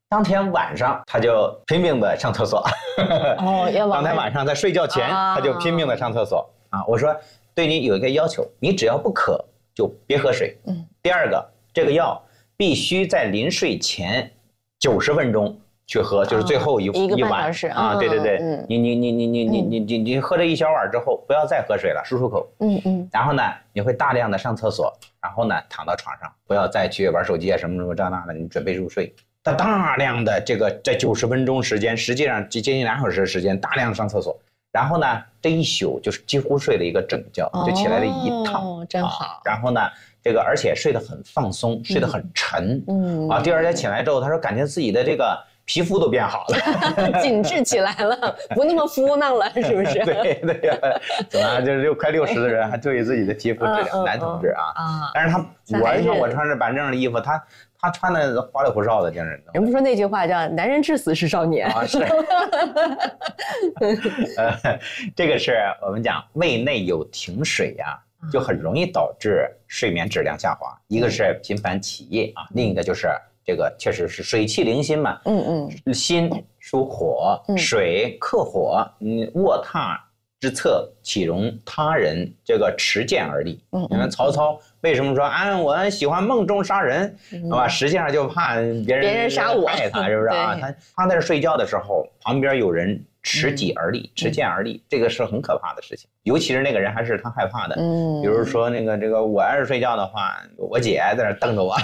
当天晚上他就拼命的上厕所。当天晚上在睡觉前他就拼命的上厕所啊。我说对你有一个要求，你只要不渴就别喝水。第二个，这个药必须在临睡前90分钟去喝，就是最后一碗啊。对对对，你喝这1小碗之后，不要再喝水了，漱口。然后呢，你会大量的上厕所，然后呢躺到床上，不要再去玩手机啊什么这那的，你准备入睡。他大量的这个在90分钟时间，实际上接近2小时的时间，大量上厕所。然后呢，这一宿就是几乎睡了一个整觉，就起来了一趟， 真好。 然后呢，这个而且睡得很放松，睡得很沉，第二天起来之后，他说感觉自己的这个皮肤都变好了， 紧致起来了，不那么敷囊了，是不是？ 对呀，怎么就是快60的人还注意自己的皮肤质量，男同志啊。但是我穿着板正的衣服，他穿的花里胡哨的，竟然。 人不说那句话叫“男人至死是少年” 啊，是。这个是我们讲胃内有停水呀，就很容易导致睡眠质量下滑。一个是频繁起夜啊，另一个就是这个确实是水气凌心嘛。心属火，水克火，卧榻之侧岂容他人这个持剑而立。你看曹操为什么说我喜欢梦中杀人，实际上就怕别人杀我， 害他，是不是啊？他在这睡觉的时候，旁边有人持戟而立，持剑而立，这个是很可怕的事情。尤其是那个人还是他害怕的。比如说这个我要是睡觉的话，我姐在那瞪着我。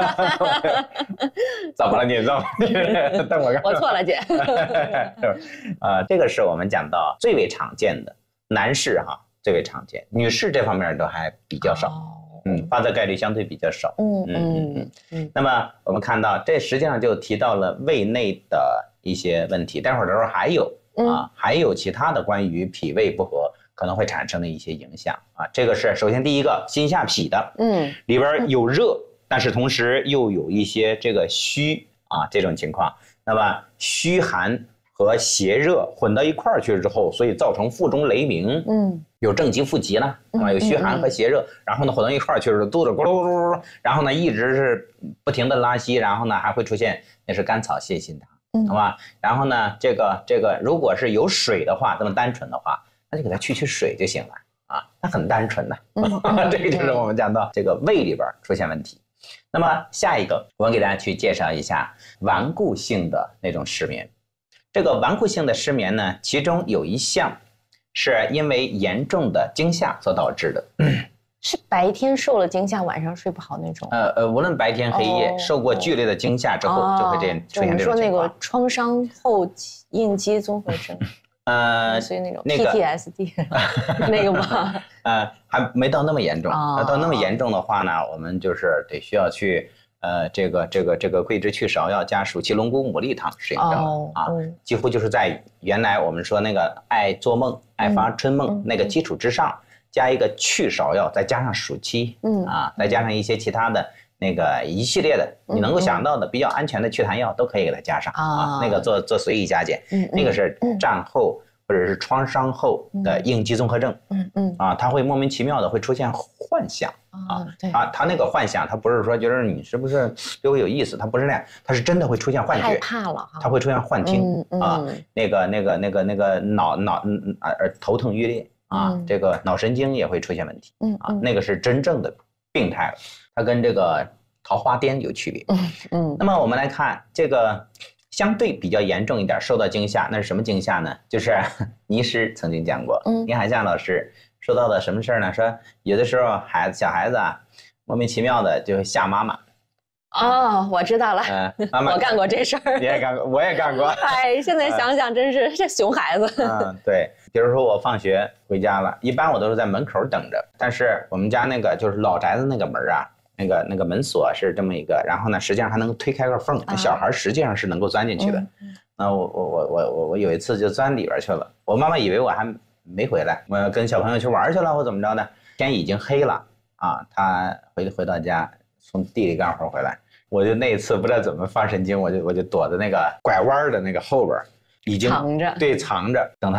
怎么了你？瞪我干嘛？ 我错了姐。 这个是我们讲到最为常见的，男士最为常见，女士这方面都还比较少。发作概率相对比较少。那么我们看到这实际上就提到了胃内的一些问题，待会儿的时候还有其他的关于脾胃不和可能会产生的一些影响啊。这个是首先第一个心下痞的，里边有热，但是同时又有一些这个虚这种情况。那么虚寒和邪热混到一块儿去之后，所以造成腹中雷鸣，有正极负极了有虚寒和邪热，然后呢混到一块儿去之后，肚子咕噜咕噜，然后呢一直是不停的拉稀，然后呢还会出现那是甘草泻心汤，好吧？然后呢这个如果是有水的话，这么单纯的话，那就给它去水就行了那很单纯的。这个就是我们讲到这个胃里边出现问题。那么下一个，我们给大家去介绍一下顽固性的那种失眠。这个顽固性的失眠呢，其中有一项是因为严重的惊吓所导致的。 是白天受了惊吓，晚上睡不好那种？ 无论白天黑夜，受过剧烈的惊吓之后，就会出现这种情况。 说那个创伤后应激综合症，所以那种 PTSD 那个吗？ 还没到那么严重。到那么严重的话呢，我们就是得需要去这个桂枝去芍药加暑气龙骨牡蛎汤使用上几乎就是在原来我们说那个爱做梦、爱发春梦那个基础之上，加一个去芍药，再加上暑气，再加上一些其他的那个一系列的你能够想到的比较安全的祛痰药都可以给它加上那个做随意加减。那个是战后或者是创伤后的应激综合症。它会莫名其妙的会出现幻想他那个幻想，他不是说觉得你是不是对我有意思，他不是那样，他是真的会出现幻觉， 害怕了， 他会出现幻听那个头疼欲裂这个脑神经也会出现问题那个是真正的病态了，它跟这个桃花癫有区别。那么我们来看这个相对比较严重一点受到惊吓，那是什么惊吓呢？就是倪师曾经讲过，倪海厦老师说到的什么事儿呢？说有的时候小孩子莫名其妙的就吓妈妈。 我知道了， 妈妈， 我干过这事儿。 你也干过，我也干过。 现在想想真是这熊孩子。 对，比如说我放学回家了，一般我都是在门口等着，但是我们家那个就是老宅子那个门那个门锁是这么一个，然后呢实际上还能推开个缝，小孩实际上是能够钻进去的。那我有一次就钻里边去了，我妈妈以为我还没回来，我跟小朋友去玩去了或怎么着的，天已经黑了她回到家从地里干活回来，我就那一次不知道怎么发神经，我就躲在那个拐弯的那个后边，已经藏着。对，藏着。等他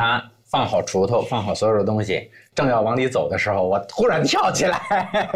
放好锄头，放好所有的东西，正要往里走的时候，我突然跳起来。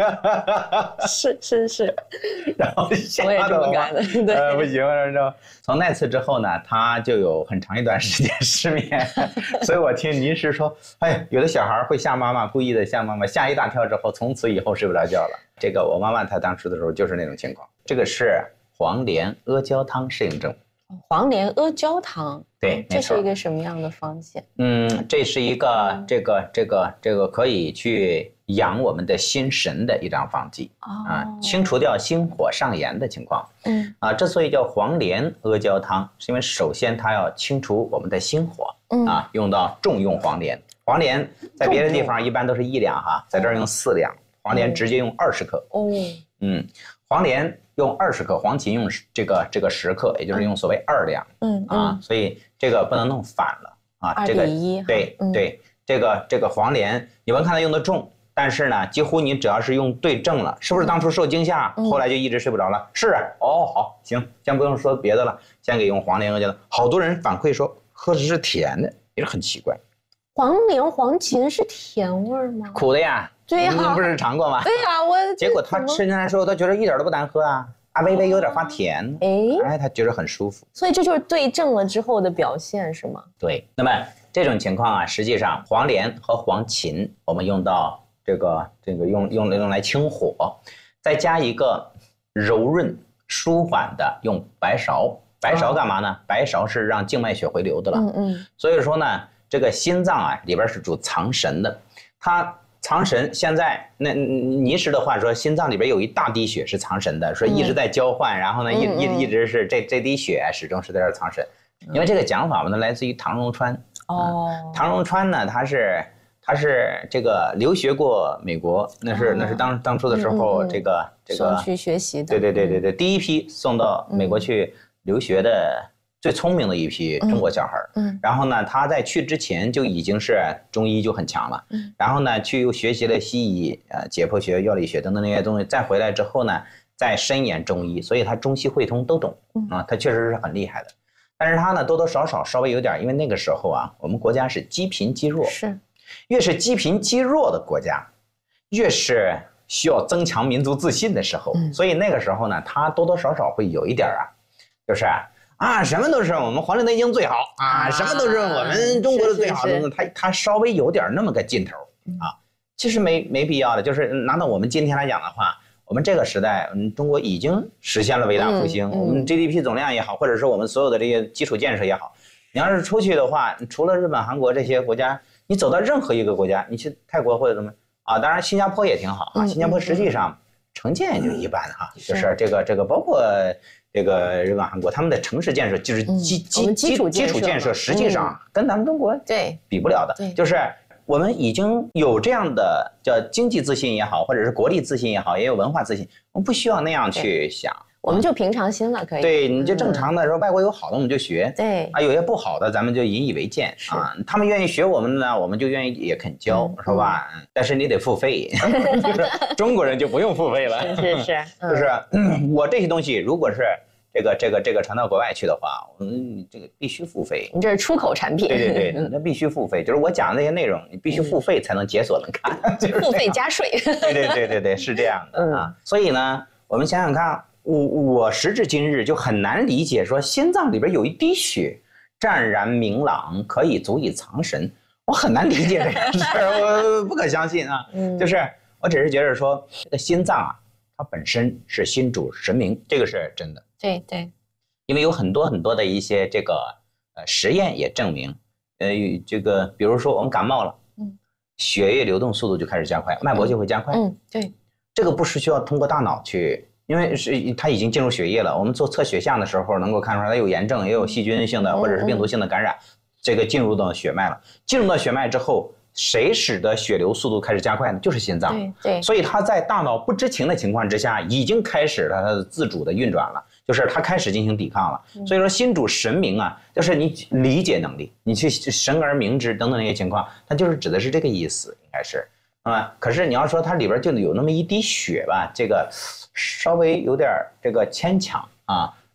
是。 然后吓我也这么干的，对， 不行，然后从那次之后呢，他就有很长一段时间失眠。所以我听您是说，哎，有的小孩会吓妈妈，故意的吓妈妈，吓一大跳之后，从此以后睡不着觉了。这个我妈妈她当时的时候就是那种情况。这个是黄连阿胶汤适应症。 黄连阿胶汤， 对， 这是一个什么样的方剂？ 这是一个这个可以去养我们的心神的一张方剂清除掉心火上炎的情况。之所以叫黄连阿胶汤，是因为首先它要清除我们的心火用到重用黄连。黄连在别的地方一般都是1两哈，在这儿用4两，黄连直接用20克。黄连用20克，黄芩用这个10克，也就是用所谓2两。所以这个不能弄反了啊。这个 2:1。 对，这个黄连，你们看它用的重，但是呢，几乎你只要是用对症了，是不是当初受惊吓，后来就一直睡不着了？是啊。好，行，先不用说别的了，先给用黄连阿胶汤。好多人反馈说喝的是甜的，也是很奇怪。 黄连、黄芩是甜味吗？ 苦的呀。 对呀， 你不是尝过吗？ 对呀， 结果他吃进来之后，他觉得一点都不难喝啊，微微有点发甜，他觉得很舒服。 所以这就是对症了之后的表现，是吗？ 对。那么这种情况啊，实际上黄连和黄芩我们用到这个用来清火，再加一个柔润舒缓的用白芍。白芍干嘛呢？白芍是让静脉血回流的了。所以说呢，这个心脏啊里边是主藏神的，它藏神。现在那倪师的话说，心脏里边有一大滴血是藏神的，说一直在交换，然后呢一直是这滴血始终是在这藏神。因为这个讲法呢来自于唐荣川。唐荣川呢他是这个留学过美国，那是当初的时候这个送去学习的。 对，第一批送到美国去留学的最聪明的一批中国小孩。然后呢，他在去之前就已经是中医就很强了。然后呢，去又学习了西医解剖学、药理学等等那些东西，再回来之后呢，再深研中医，所以他中西汇通都懂他确实是很厉害的。但是他呢，多多少少稍微有点，因为那个时候啊，我们国家是积贫积弱，越是积贫积弱的国家，越是需要增强民族自信的时候。所以那个时候呢，他多多少少会有一点就是什么都是我们《黄帝内经》最好什么都是我们中国的最好的，他稍微有点那么个劲头其实没必要的。就是拿到我们今天来讲的话，我们这个时代，中国已经实现了伟大复兴，我们 GDP 总量也好，或者是我们所有的这些基础建设也好，你要是出去的话，除了日本、韩国这些国家，你走到任何一个国家，你去泰国或者怎么当然新加坡也挺好新加坡实际上城建也就一般就是这个包括这个日本、韩国，他们的城市建设就是基础建设，实际上跟咱们中国比不了的。就是我们已经有这样的叫经济自信也好，或者是国力自信也好，也有文化自信，我们不需要那样去想。 我们就平常心了，可以。 对，你就正常的说，外国有好的我们就学，有些不好的咱们就引以为戒他们愿意学我们呢，我们就愿意也肯教，是吧？但是你得付费，就是中国人就不用付费了。 是， 就是我这些东西如果是这个传到国外去的话，我们这个必须付费。 你这是出口产品。 对，那必须付费，就是我讲的那些内容，你必须付费才能解锁能看， 付费加税。 对，是这样的所以呢，我们想想看。我时至今日就很难理解，说心脏里边有一滴血，湛然明朗，可以足以藏神。我很难理解这个事儿，我不可相信就是我只是觉得说，这个心脏它本身是心主神明，这个是真的。 对， 因为有很多很多的一些这个实验也证明，这个比如说我们感冒了，血液流动速度就开始加快，脉搏就会加快。 对， 这个不是需要通过大脑去。因为它已经进入血液了，我们做测血象的时候能够看出来，它有炎症，也有细菌性的或者是病毒性的感染，这个进入到血脉了。进入到血脉之后，谁使得血流速度开始加快呢？就是心脏。 对， 所以它在大脑不知情的情况之下，已经开始了它的自主的运转了，就是它开始进行抵抗了。所以说，心主神明就是你理解能力，你去神而明之等等那些情况，它就是指的是这个意思，应该是可是你要说它里边就有那么一滴血吧，这个稍微有点这个牵强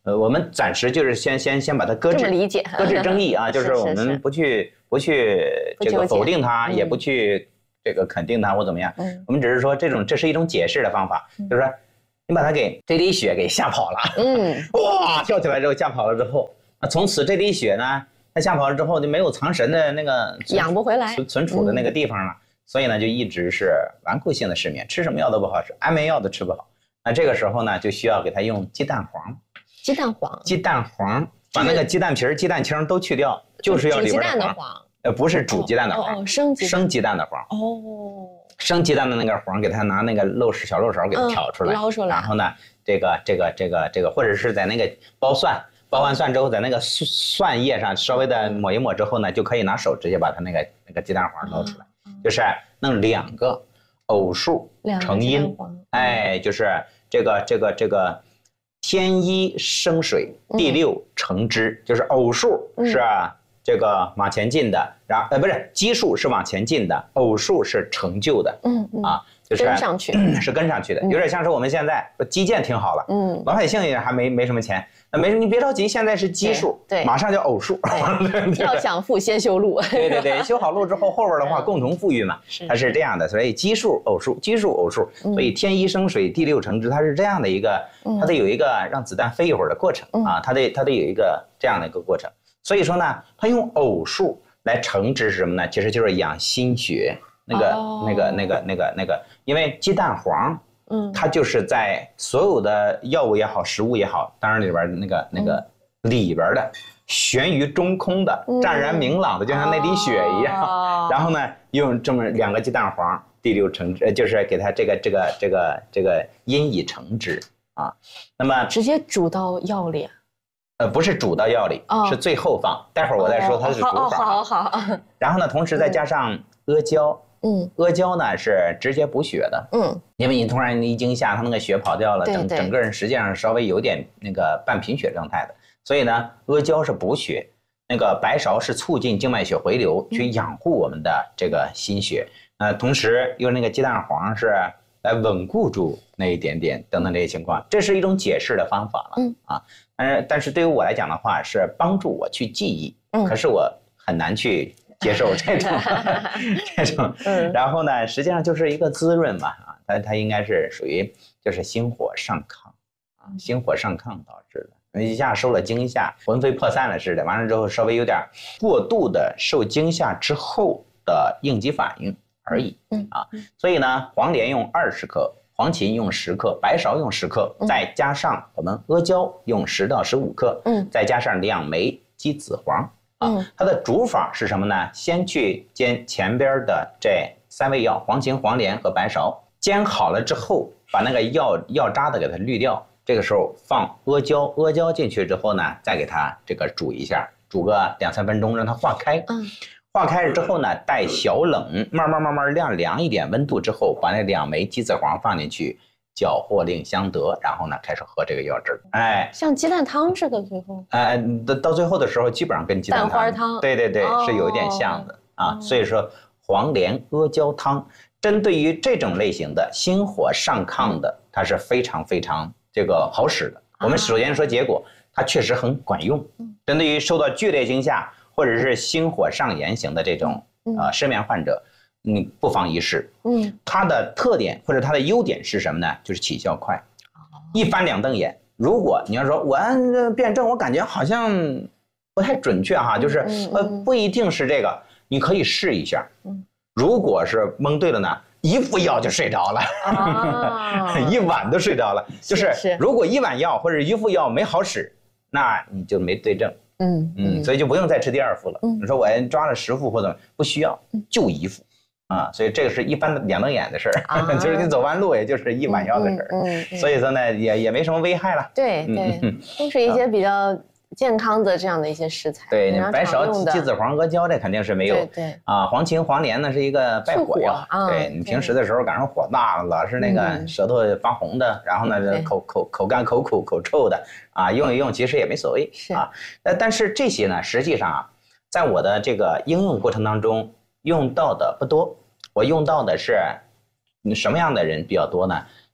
我们暂时就是先把它搁置， 理解， 搁置争议啊，就是我们不去这个否定它，也不去这个肯定它或怎么样，我们只是说这是一种解释的方法，就是说你把它给这滴血给吓跑了，哇，跳起来之后吓跑了之后，那从此这滴血呢，它吓跑了之后就没有藏神的那个养不回来存储的那个地方了，所以呢就一直是顽固性的失眠，吃什么药都不好使，安眠药都吃不好。那这个时候呢就需要给它用鸡蛋黄。鸡蛋黄，把那个鸡蛋皮儿、鸡蛋清都去掉，就是要里边的黄。不是煮鸡蛋的黄，生鸡蛋的黄。生鸡蛋的那个黄，给它拿那个小漏勺给它挑出来， 捞出来。 然后呢，这个，或者是在那个包完蒜之后，在那个蒜叶上稍微的抹一抹之后呢，就可以拿手直接把它那个鸡蛋黄捞出来，就是弄2个偶数成阴，哎，就是这个。天一生水，地六成枝，就是偶数是这个往前进的，然后不是奇数是往前进的，偶数是成就的，就是跟上去， 是跟上去的，有点像是我们现在基建挺好了，老百姓也还没什么钱，那没事，你别着急，现在是奇数， 对， 马上就偶数， 要想富先修路， 对，修好路之后，后边的话共同富裕嘛，它是这样的，所以奇数偶数，所以天一生水，地六成枝，它是这样的一个，它得有一个让子弹飞一会儿的过程啊，它得有一个这样的一个过程，所以说呢，它用偶数来成枝是什么呢？其实就是养心血。那个，因为鸡蛋黄，它就是在所有的药物也好，食物也好，当然里边那个里边的悬于中空的，湛然明朗的，就像那滴血一样。然后呢，用这么2个鸡蛋黄，第六成枝，就是给它这个阴以成枝啊。那么直接煮到药里。 不是煮到药里，是最后放。待会儿我再说它是煮法。 好。然后呢，同时再加上阿胶。阿胶呢是直接补血的，因为你突然一惊吓，它那个血跑掉了，整个人实际上稍微有点那个半贫血状态的，所以呢，阿胶是补血，那个白芍是促进静脉血回流，去养护我们的这个心血，同时用那个鸡蛋黄是来稳固住那一点点等等这些情况，这是一种解释的方法了，但是对于我来讲的话，是帮助我去记忆，可是我很难去接受这种，然后呢，实际上就是一个滋润嘛，它应该是属于就是心火上亢，心火上亢导致的，一下受了惊吓，魂飞魄散了似的，完了之后稍微有点过度的受惊吓之后的应激反应而已，所以呢，黄连用20克，黄芩用10克，白芍用10克，再加上我们阿胶用10到15克，再加上2枚鸡子黄。它的煮法是什么呢？先去煎前边的这3味药，黄芩、黄连和白芍，煎好了之后，把那个药渣的给它滤掉。这个时候放阿胶，阿胶进去之后呢，再给它这个煮一下，煮个2-3分钟，让它化开。化开了之后呢，待小冷，慢慢凉一点温度之后，把那2枚鸡子黄放进去。搅和令相得，然后呢，开始喝这个药汁儿，哎， 像鸡蛋汤似的，最后， 到最后的时候，基本上跟鸡蛋花汤， 对，是有一点像的啊。所以说，黄连阿胶汤，针对于这种类型的心火上亢的，它是非常这个好使的。我们首先说结果，它确实很管用。针对于受到剧烈惊吓或者是心火上炎型的这种失眠患者。你不妨一试，它的特点或者它的优点是什么呢？就是起效快，一翻2瞪眼。如果你要说我辩证，我感觉好像不太准确哈，就是不一定是这个，你可以试一下。如果是蒙对了呢，一副药就睡着了，一晚都睡着了。就是如果1碗药或者一副药没好使，那你就没对症。所以就不用再吃第2副了。你说我抓了10副或者不需要，就1副。所以这个是一翻2瞪眼的事儿，就是你走弯路，也就是1碗药的事儿。所以说呢，也没什么危害了。 对，都是一些比较健康的这样的一些食材。 对，白芍、鸡子黄、阿胶这肯定是没有。 对黄芩、黄连呢是一个败火药。对你平时的时候赶上火大了，老是那个舌头发红的，然后呢口干、口苦、口臭的用一用其实也没所谓但是这些呢，实际上在我的这个应用过程当中。用到的不多，我用到的是什么样的人比较多呢？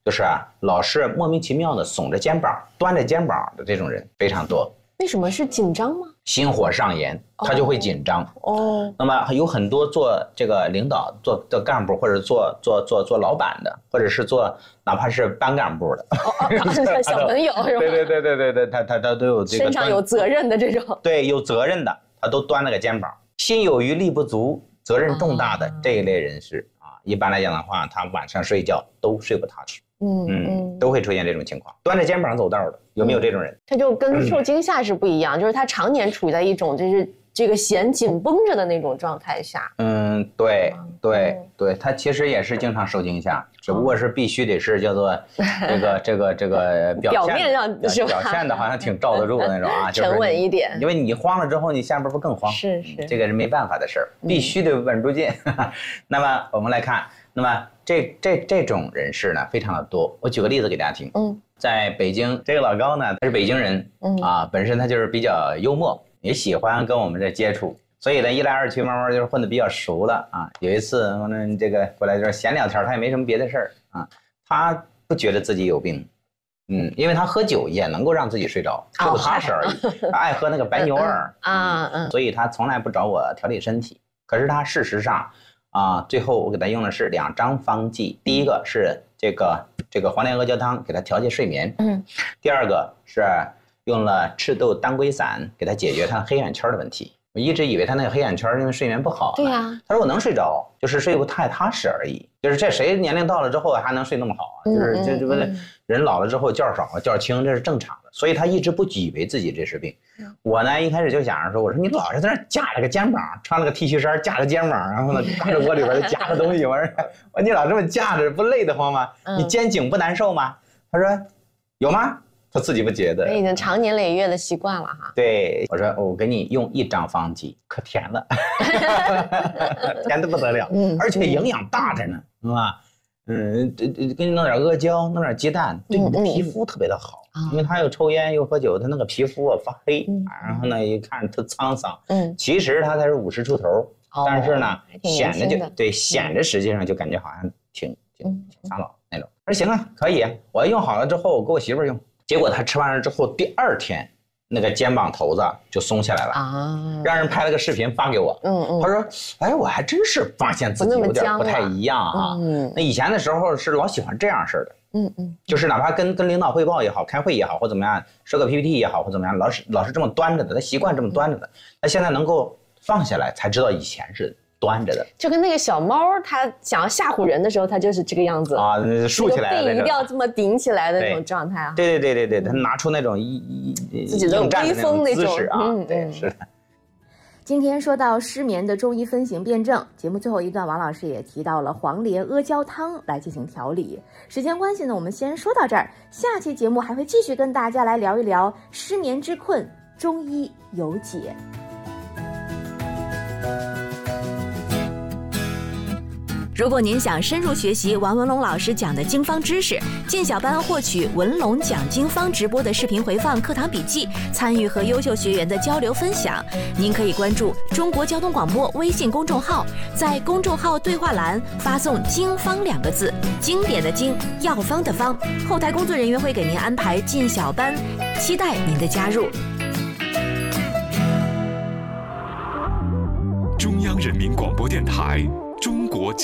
就是老是莫名其妙的耸着肩膀、端着肩膀的这种人非常多。 为什么是紧张吗？ 心火上炎，他就会紧张。那么有很多做这个领导、做干部，或者做老板的，或者是做哪怕是班干部的， 小朋友是吧？ 对，他都有这个身上有责任的这种。 对，有责任的，他都端了个肩膀。心有余力不足、责任重大的这一类人士一般来讲的话，他晚上睡觉都睡不踏实。都会出现这种情况，端着肩膀走道的，有没有这种人？ 他就跟受惊吓是不一样，就是他常年处在一种就是这个弦紧绷着的那种状态下。 对，他其实也是经常受惊吓，只不过是必须得是叫做这个表面上是吧？ 表现的好像挺罩得住的那种就是沉稳一点。 因为你慌了之后，你下边不更慌？ 是， 这个是没办法的事儿，必须得稳住劲。那么我们来看。那么这种人士呢非常的多，我举个例子给大家听。在北京，这个老高呢他是北京人，本身他就是比较幽默，也喜欢跟我们这接触，所以呢一来二去慢慢就是混得比较熟了有一次这个过来就是闲聊天，他也没什么别的事儿他不觉得自己有病，因为他喝酒也能够让自己睡着，睡不踏实而已。他爱喝那个白牛耳所以他从来不找我调理身体。可是他事实上。最后我给他用的是2张方剂，第一个是这个黄连阿胶汤给他调节睡眠，第二个是用了赤豆当归散给他解决他黑眼圈的问题。我一直以为他那个黑眼圈因为睡眠不好， 对呀， 他说我能睡着，就是睡不太踏实而已。就是这谁年龄到了之后还能睡那么好就是这不是人老了之后觉少觉轻，这是正常的。所以他一直不以为自己这是病。我呢一开始就想着说，我说你老是在那架了个肩膀，穿了个 T 恤衫架个肩膀，然后呢挂着窝里边夹个东西，我说你老这么架着不累得慌吗？你肩颈不难受吗？他说有吗？他自己不觉得， 已经长年累月的习惯了对，我说我给你用1张方剂，可甜了，甜得不得了，而且营养大着呢，是吧？给你弄点阿胶，弄点鸡蛋，对你的皮肤特别的好。因为他又抽烟又喝酒，他那个皮肤发黑，然后呢一看特沧桑。其实他才是50出头，但是呢显着实际上就感觉好像挺苍老那种。我说行啊，可以，我用好了之后我给我媳妇用。结果他吃完了之后，第2天那个肩膀头子就松下来了让人拍了个视频发给我。他说哎，我还真是发现自己有点不太一样那以前的时候是老喜欢这样式的。就是哪怕跟领导汇报也好，开会也好，或怎么样，设个 PPT 也好，或怎么样，老是这么端着的，他习惯这么端着的，他现在能够放下来，才知道以前是端着的。 就跟那个小猫，它想要吓唬人的时候，它就是这个样子竖起来的， 背一定要这么顶起来的那种状态对，他拿出那种自己的威风那种姿势对，是的。 今天说到失眠的中医分型辩证，节目最后一段王老师也提到了黄连阿胶汤来进行调理。时间关系呢，我们先说到这儿，下期节目还会继续跟大家来聊一聊失眠之困，中医有解。 如果您想深入学习王文龙老师讲的经方知识，进小班获取文龙讲经方直播的视频回放、课堂笔记，参与和优秀学员的交流分享，您可以关注中国交通广播微信公众号，在公众号对话栏发送“经方”2个字，经典的经，药方的方，后台工作人员会给您安排进小班，期待您的加入。 中央人民广播电台中国